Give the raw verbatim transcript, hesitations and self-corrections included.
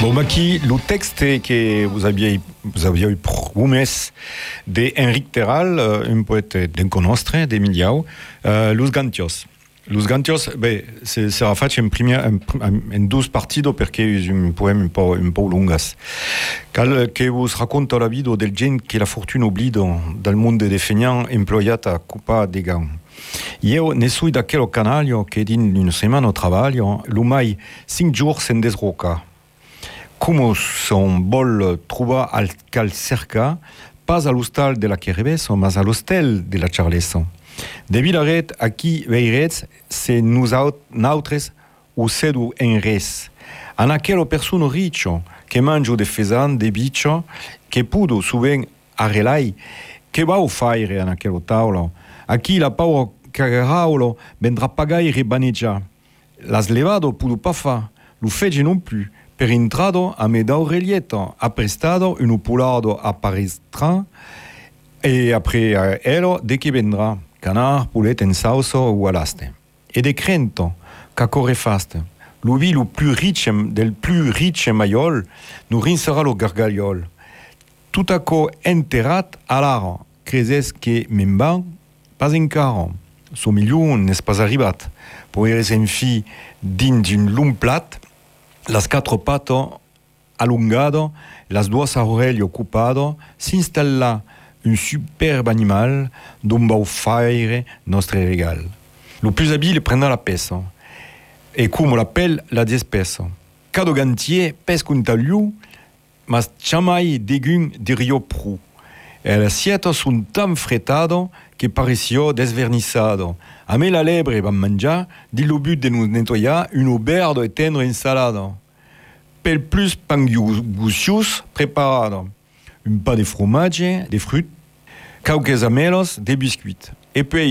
Bon, aqui, le texte que vous aviez, vous aviez promis de Enric Terral, un poète d'enco nostre, de Miliau, uh, Los Gantios. Los Gantios, beh, sarà fatto in, prima, in, in due partite perché è un poema un po', un po' lungas. Cal che vos racconta la vita del gen che la fortuna oblida dal mondo dei feignants employati a Cupa de Gau. Io ne sono da quello canaglio che in una settimana travaglio, l'umai cinque jours sen desroca. Come son bol trova al cal cerca, pas all'hostal della Chiarebeso, ma all'hostel della Charleso. De Villaret, a qui veirets, se nous autres o sedu en res. An aquello persona riccio, che mangio de fesan, de bicio, che pudo suven arrelai, che va o faire an aquello taulo, a qui la paura cagaraulo vendrà pagai rebaneggia. Las levado pudo pa fa, lo fege non più, per intrado a me d'Aurelieto, ha prestato un upulado a Paris-Tran, e après uh, ello, de che vendrà, canard, poulet en sauce o alaste. E de crento, ca corre faste, lo vi lo plus riche, del plus riche maiol, nu rinsera lo gargagliol. Tout a co enterrat alara, creses che memban, pas encara. So milion n'est pas arribat. Poeres en fi din d'un lung plat, las quattro pattes allungado, las duas orelli occupado, s'installa un superbe animal dont va faire notre régal. Le plus habile prendra la pêche, et comme on l'appelle, la despèce. Cada gantier pesca un tagliu, mas jamais degun de rio pru. E le sieto sunt tan fretado que pareció desvernissado. A me la lebre va mangiar, dit le but de nous nettoyer une auberge et tendre ensalada. Pel plus pangusius preparado. Un pas de fromage, des fruits, quelques amelos, des biscuits. Et puis